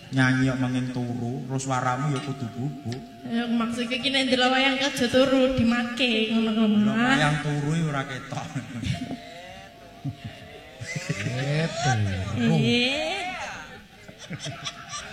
Nyanyi kok menging turu, terus swaramu ya kudu bubuk. Ya maksudnya iki nek ndelok wayang aja turu dimake ngono-ngono. Lho wayang turu ora ketok. Turu.